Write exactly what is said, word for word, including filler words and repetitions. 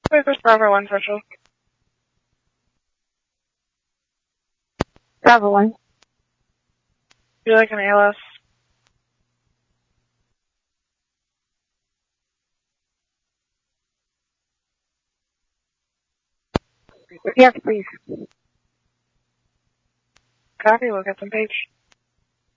Wait, there's Bravo one, Central. Bravo one. Do you like an A L S? Yes, please. Copy, we'll get some page.